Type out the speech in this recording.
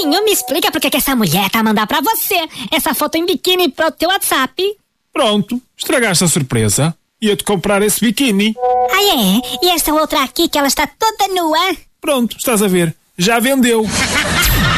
Torinho, me explica por que essa mulher tá a mandar pra você essa foto em biquíni pro teu WhatsApp. Pronto, estragaste a surpresa. Ia-te comprar esse biquíni. Ah, é? E esta outra aqui que ela está toda nua? Pronto, estás a ver. Já vendeu.